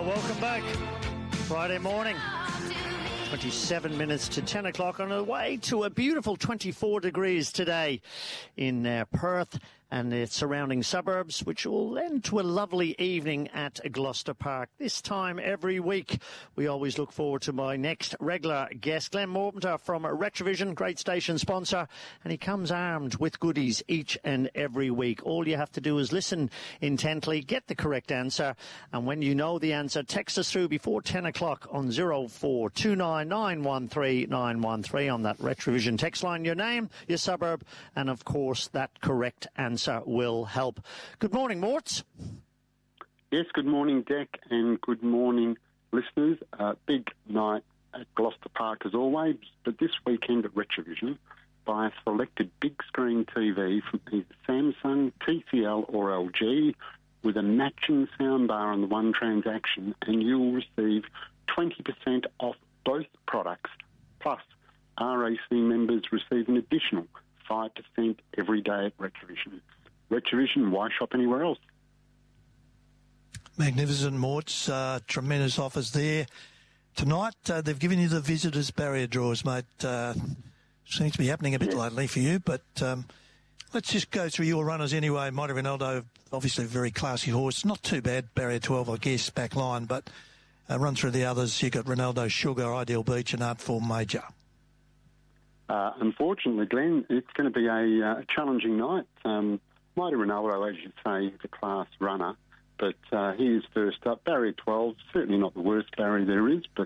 welcome back. Friday morning, 27 minutes to 10 o'clock on our way to a beautiful 24 degrees today in Perth and its surrounding suburbs, which will end to a lovely evening at Gloucester Park. This time every week, we always look forward to my next regular guest, Glenn Morpenter from Retrovision, great station sponsor, and he comes armed with goodies each and every week. All you have to do is listen intently, get the correct answer, and when you know the answer, text us through before 10 o'clock on 0429 913 913 on that Retrovision text line, your name, your suburb, and of course that correct answer will help. Good morning, Morts. Yes, good morning, Deck, and good morning, listeners. Big night at Gloucester Park as always, but this weekend at Retrovision, buy a selected big screen TV from either Samsung, TCL or LG with a matching soundbar on the one transaction, and you'll receive 20% off both products, plus RAC members receive an additional 5% every day at Retrovision. Retrovision, why shop anywhere else? Magnificent, Morts. Tremendous offers there. Tonight, they've given you the visitors' barrier draws, mate. Seems to be happening a bit lately for you, but let's just go through your runners anyway. Mighty Ronaldo, obviously a very classy horse. Not too bad, barrier 12, I guess, back line, but run through the others. You've got Ronaldo Sugar, Ideal Beach and Artful Major. Unfortunately, Glenn, it's going to be a challenging night. Mighty Ronaldo, as you say, is a class runner, but he is first up. Barrier 12, certainly not the worst barrier there is, but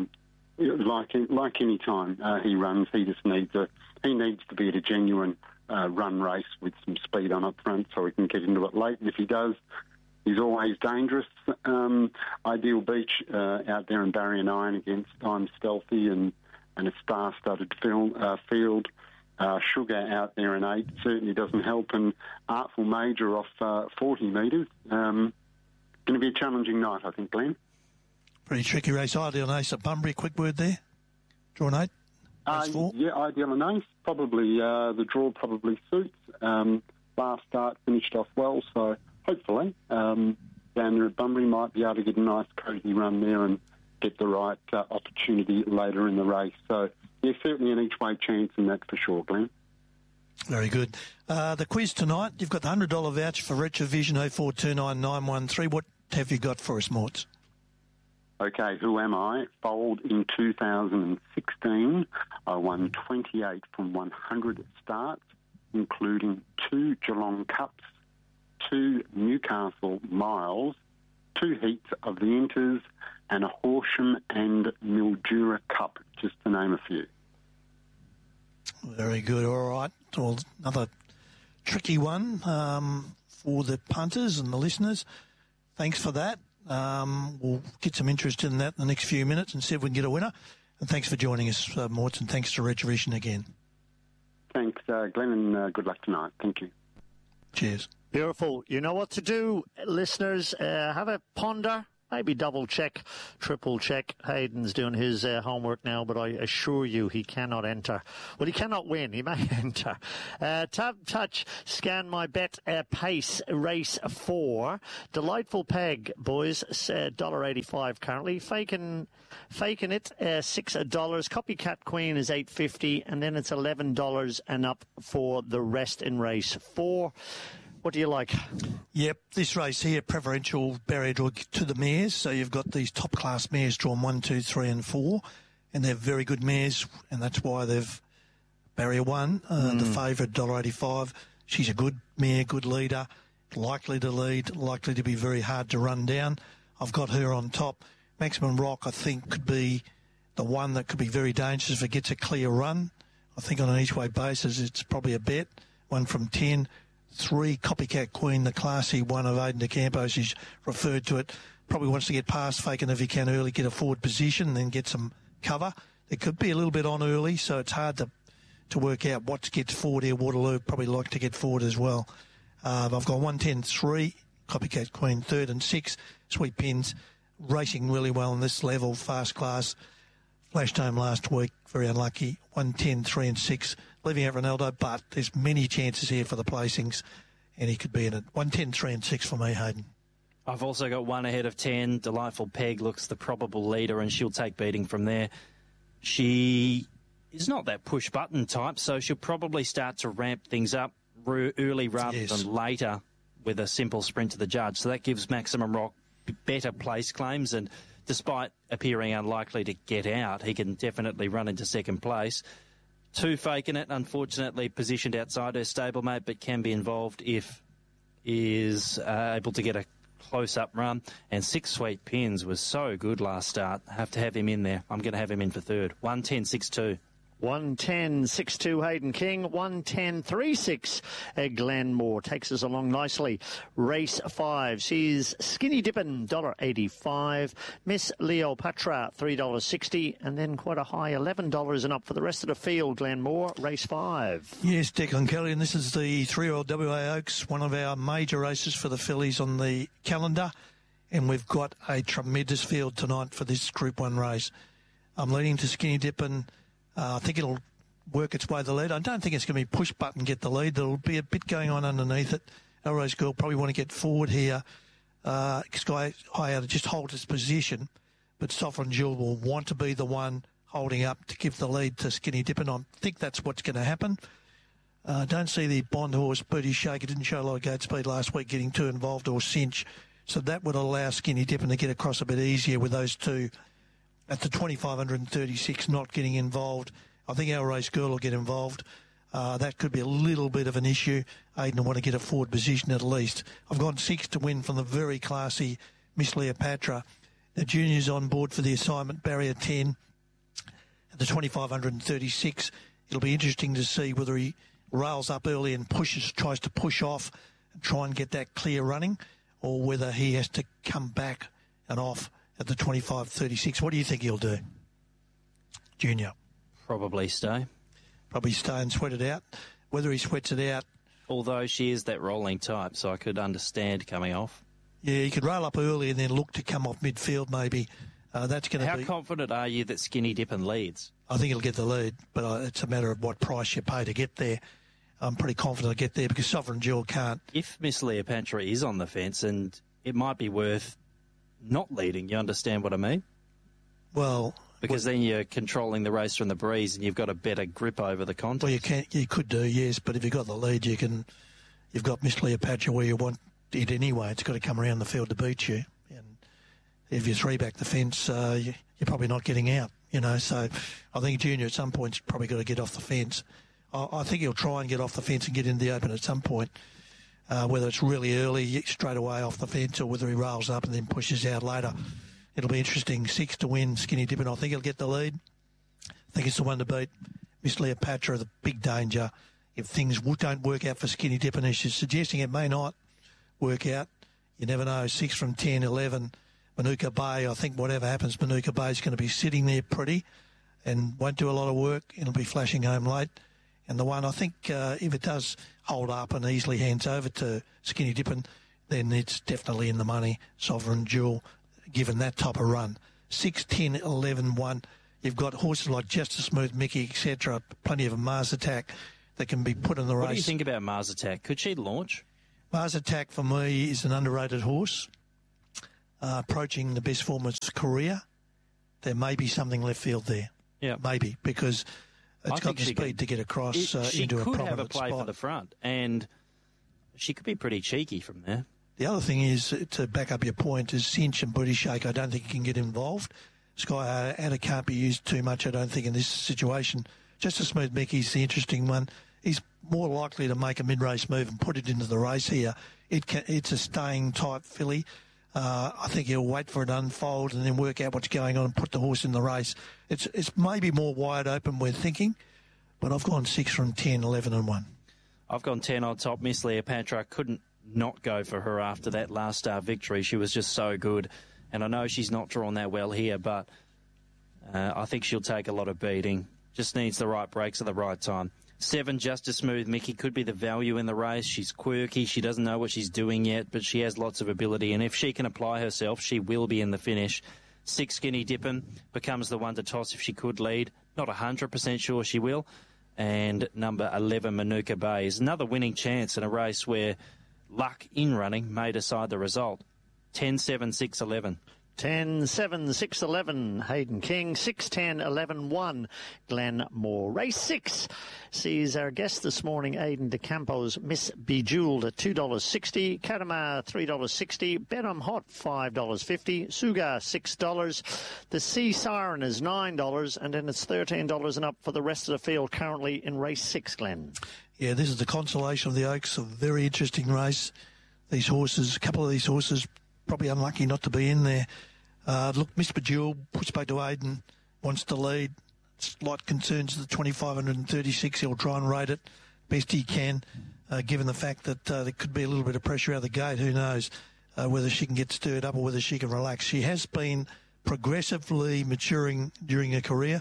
like any time he runs, he needs to be at a genuine run race with some speed on up front so he can get into it late. And if he does, he's always dangerous. Ideal Beach out there in Barrier 9 against I'm Stealthy and a star-studded field. Sugar out there in 8 certainly doesn't help, and Artful Major off 40 metres. Going to be a challenging night, I think, Glenn. Pretty tricky race. Ideal and Ace at Bunbury, quick word there. Draw an 8. Yeah, Ideal and Ace. Probably the draw probably suits. Last start finished off well, so hopefully down there at Bunbury might be able to get a nice cosy run there and get the right opportunity later in the race. So, yeah, certainly an each-way chance in that for sure, Glenn. Very good. The quiz tonight, you've got the $100 voucher for Retrovision 04299113. What have you got for us, Morts? Okay, who am I? Foaled in 2016. I won 28 from 100 starts, including 2 Geelong Cups, 2 Newcastle Miles, 2 heats of the Inters, and a Horsham and Mildura Cup, just to name a few. Very good. All right. Well, another tricky one for the punters and the listeners. Thanks for that. We'll get some interest in that in the next few minutes and see if we can get a winner. And thanks for joining us, Morts, and thanks to Retrovision again. Thanks, Glenn, and good luck tonight. Thank you. Cheers. Beautiful. You know what to do, listeners. Have a ponder. Maybe double check, triple check. Hayden's doing his homework now, but I assure you he cannot enter. Well, he cannot win. He may enter. Tab touch, scan my bet, pace, race 4. Delightful Peg, boys, $1.85 currently. Faking it, $6. Copycat Queen is $8.50, and then it's $11 and up for the rest in race 4. What do you like? Yep, this race here, preferential barrier draw to the mares. So you've got these top-class mares drawn 1, 2, 3 and 4, and they're very good mares, and that's why they've barrier 1, the favourite, $1.85. She's a good mare, good leader, likely to lead, likely to be very hard to run down. I've got her on top. Maximum Rock, I think, could be the one that could be very dangerous if it gets a clear run. I think on an each-way basis, it's probably a bet, 1 from 10. 3, Copycat Queen, the classy one of Aidan de Campos. She's referred to it. Probably wants to get past Faking if he can early, get a forward position, then get some cover. There could be a little bit on early, so it's hard to work out what gets forward here. Waterloo probably like to get forward as well. I've got 110-3, Copycat Queen, 3rd and 6. Sweet Pins racing really well in this level, fast class. Flashed home last week, very unlucky. 110-3 and 6. Leaving out Ronaldo, but there's many chances here for the placings, and he could be in it. 110-3 and 6 for me, Hayden. I've also got one ahead of 10. Delightful Peg looks the probable leader, and she'll take beating from there. She is not that push-button type, so she'll probably start to ramp things up early rather than later with a simple sprint to the judge. So that gives Maximum Rock better place claims, and despite appearing unlikely to get out, he can definitely run into second place. 2 Faking It, unfortunately positioned outside her stablemate, but can be involved if is able to get a close-up run. And 6 Sweet Pins was so good last start. Have to have him in there. I'm going to have him in for third. 110.62. 110.62 Hayden King, 110.36 Glenmore takes us along nicely. Race 5, she's Skinny Dippin', $1.85. Miss Cleopatra, $3.60, and then quite a high $11 and up for the rest of the field. Glenmore, race 5. Yes, Declan Kelly, and this is the 3-year-old WA Oaks, one of our major races for the fillies on the calendar, and we've got a tremendous field tonight for this Group 1 race. I'm leading to Skinny Dippin'. I think it'll work its way to the lead. I don't think it's going to be push button get the lead. There'll be a bit going on underneath it. Elrose Girl probably want to get forward here. Sky High to just hold its position, but Sovereign Jewel will want to be the one holding up to give the lead to Skinny Dippin'. I think that's what's going to happen. Don't see the Bond horse, Booty Shaker, didn't show a lot of gate speed last week getting too involved or cinch. So that would allow Skinny Dippin' to get across a bit easier with those two. At the 2,536 not getting involved. I think Our Race Girl will get involved. That could be a little bit of an issue. Aiden will want to get a forward position at least. I've gone 6 to win from the very classy Miss Cleopatra. The junior's on board for the assignment, barrier 10. At the 2,536, it'll be interesting to see whether he rails up early and tries to push off and try and get that clear running, or whether he has to come back and off at the 25.36. What do you think he'll do, Junior? Probably stay. Probably stay and sweat it out. Whether he sweats it out... Although she is that rolling type, so I could understand coming off. Yeah, he could roll up early and then look to come off midfield maybe. That's going to be... How confident are you that Skinny Dippin' leads? I think he'll get the lead, but it's a matter of what price you pay to get there. I'm pretty confident I'll get there because Sovereign Jewel can't. If Miss Cleopatra is on the fence, and it might be worth not leading, you understand what I mean? Well... Because then you're controlling the race from the breeze and you've got a better grip over the contest. Well, you could do, yes, but if you've got the lead, you've got Miss Cleopatra where you want it anyway. It's got to come around the field to beat you. And if you 3-back the fence, you're probably not getting out, So I think Junior at some point's probably got to get off the fence. I think he'll try and get off the fence and get into the open at some point. Whether it's really early, straight away off the fence, or whether he rails up and then pushes out later. It'll be interesting. 6 to win, Skinny Dippin'. I think he'll get the lead. I think it's the one to beat. Miss Cleopatra, the big danger. If things don't work out for Skinny Dippin', as she's suggesting it may not work out. You never know. 6 from 10, 11. Manuka Bay, I think whatever happens, Manuka Bay is going to be sitting there pretty and won't do a lot of work. It'll be flashing home late. And the one, I think, if it does hold up and easily hands over to Skinny Dippin', then it's definitely in the money. Sovereign Jewel, given that type of run. 6, 10, 11, 1. You've got horses like Just a Smooth Mickey, etc. Plenty of Mars Attack that can be put in the race. What do you think about Mars Attack? Could she launch? Mars Attack, for me, is an underrated horse. Approaching the best form of its career. There may be something left field there. Yeah. Maybe, because it's got the speed to get across into a prominent spot. She could have a play for the front, and she could be pretty cheeky from there. The other thing is, to back up your point, is Cinch and Booty Shake. I don't think he can get involved. Sky Adder can't be used too much, I don't think, in this situation. Just a Smooth Mickey's the interesting one. He's more likely to make a mid-race move and put it into the race here. It's a staying type filly. I think he'll wait for it to unfold and then work out what's going on and put the horse in the race. It's maybe more wide open, we're thinking, but I've gone 6 from 10, 11 and 1. I've gone 10 on top. Miss Cleopatra couldn't not go for her after that last start victory. She was just so good. And I know she's not drawn that well here, but I think she'll take a lot of beating. Just needs the right breaks at the right time. 7, Just a Smooth Mickey could be the value in the race. She's quirky. She doesn't know what she's doing yet, but she has lots of ability. And if she can apply herself, she will be in the finish. 6, Skinny Dippin' becomes the one to toss if she could lead. Not 100% sure she will. And number 11, Manuka Bay, is another winning chance in a race where luck in running may decide the result. 10, 7, 6, 11. 10, 7, 6, 11, Hayden King. 6, 10, 11, 1, Glen Moore. Race 6 sees our guest this morning, Aidan De Campo's Miss Bejeweled at $2.60. Katama, $3.60. Benham Hot, $5.50. Suga, $6. The Sea Siren is $9, and then it's $13 and up for the rest of the field currently in race 6, Glenn. Yeah, this is the Consolation of the Oaks, a very interesting race. These horses, a couple of these horses, probably unlucky not to be in there. Look, Miss Bejeweled, spoke to Aidan, wants to lead. Slight concerns at the 2,536. He'll try and rate it best he can, given the fact that there could be a little bit of pressure out of the gate. Who knows whether she can get stirred up or whether she can relax. She has been progressively maturing during her career.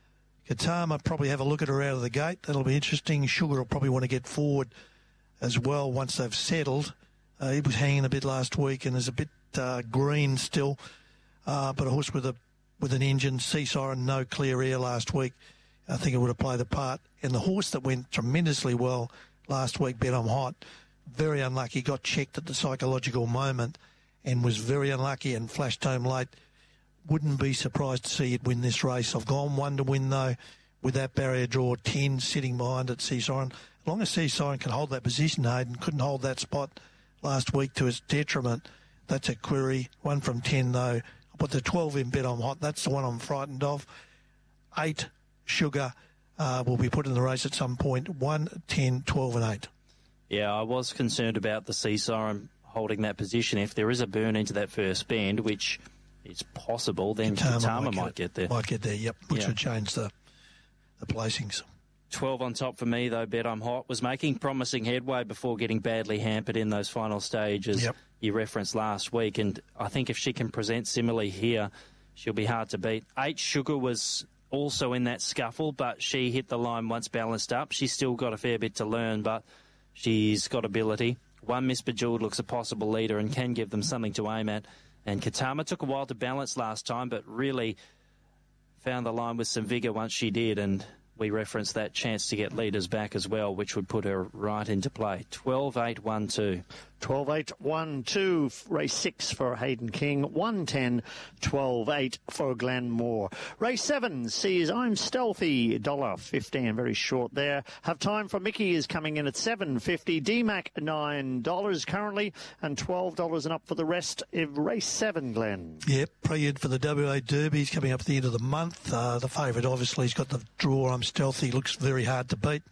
Katama probably have a look at her out of the gate. That'll be interesting. Sugar will probably want to get forward as well once they've settled. He was hanging a bit last week and is a bit green still, but a horse with an engine. Sea Siren, no clear air last week. I think it would have played a part. And the horse that went tremendously well last week, Benham Hot, very unlucky, got checked at the psychological moment and was very unlucky and flashed home late. Wouldn't be surprised to see it win this race. I've gone 1 to win, though, with that barrier draw, 10 sitting behind it, Sea Siren. As long as Sea Siren can hold that position, Hayden couldn't hold that spot last week to his detriment. That's a query. 1 from 10, though. I'll put the 12 in Benham Hot. That's the one I'm frightened of. 8, Sugar, will be put in the race at some point. 1, 10, 12 and 8. Yeah, I was concerned about the Sea Siren holding that position. If there is a burn into that first bend, which is possible, then Katama might get there. Might get there, yep, which would change the placings. 12 on top for me, though. Benham Hot was making promising headway before getting badly hampered in those final stages you referenced last week. And I think if she can present similarly here, she'll be hard to beat. 8, Sugar was also in that scuffle, but she hit the line once balanced up. She's still got a fair bit to learn, but she's got ability. 1, Miss Bejeweled looks a possible leader and can give them something to aim at. And Katama took a while to balance last time, but really found the line with some vigour once she did, and we referenced that chance to get leaders back as well, which would put her right into play. 12-8-1-2. 12-8-1-2, race 6 for Hayden King. 1-10, 12-8 for Glen Moore. Race 7 sees I'm Stealthy, $1.15, very short there. Have Time for Mickey is coming in at $7.50. DMAC, $9 currently, and $12 and up for the rest of race 7, Glenn. Yep, prelude for the WA Derby. He's coming up at the end of the month. The favourite, obviously, he's got the draw. I'm Stealthy, looks very hard to beat.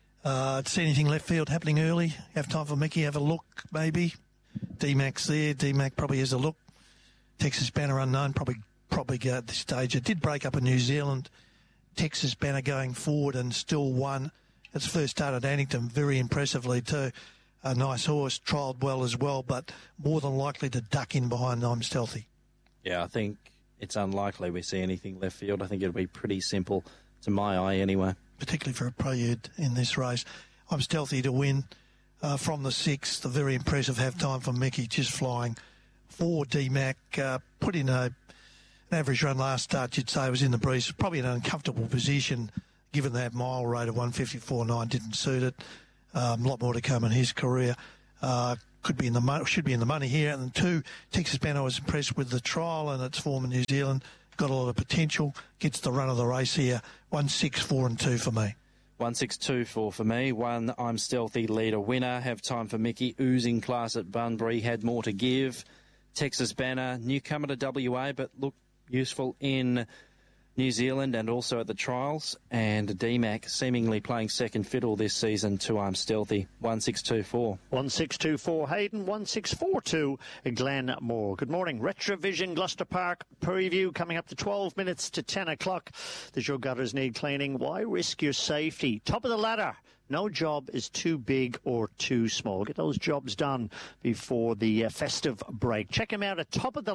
See anything left field happening early? Have Time for Mickey, have a look, maybe. DMAC's there. DMAC probably has a look. Texas Banner unknown, probably go at this stage. It did break up in New Zealand. Texas Banner going forward and still won. Its first start at Addington, very impressively too. A nice horse, trialled well as well, but more than likely to duck in behind I'm Stealthy. Yeah, I think it's unlikely we see anything left field. I think it'll be pretty simple to my eye anyway. Particularly for a prelude in this race. I'm Stealthy to win from the 6th. The very impressive Have Time for Mickey, just flying. 4, DMAC, put in an average run last start, you'd say was in the breeze. Probably an uncomfortable position, given that mile rate of 154.9 didn't suit it. A lot more to come in his career. Should be in the money here. And 2, Texas Banner was impressed with the trial and its form in New Zealand. Got a lot of potential. Gets the run of the race here. 1, 6, 4 and 2 for me. 1, 6, 2, 4 for me. 1, I'm Stealthy, leader winner. Have Time for Mickey, oozing class at Bunbury. Had more to give. Texas Banner, newcomer to WA, but looked useful in New Zealand and also at the trials. And DMAC seemingly playing second fiddle this season to I'm Stealthy. 1-6-2-4. 1-6-2-4 Hayden, 1-6-4-2 Glen Moore. Good morning. Retrovision Gloucester Park preview coming up to 12 minutes to 10 o'clock. Does your gutters need cleaning? Why risk your safety? Top of the ladder. No job is too big or too small. Get those jobs done before the festive break. Check them out at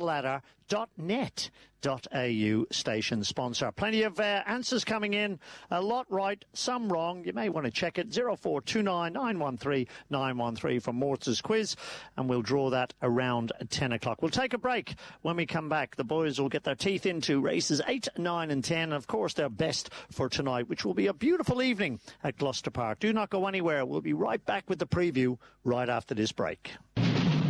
topoftheladder.net.au, station sponsor. Plenty of answers coming in. A lot right, some wrong. You may want to check it. 0429 913 913 from Mortz's quiz, and we'll draw that around 10 o'clock. We'll take a break. When we come back, the boys will get their teeth into races 8, 9 and 10. Of course, their best for tonight, which will be a beautiful evening at Gloucester Park. Do not go anywhere. We'll be right back with the preview right after this break.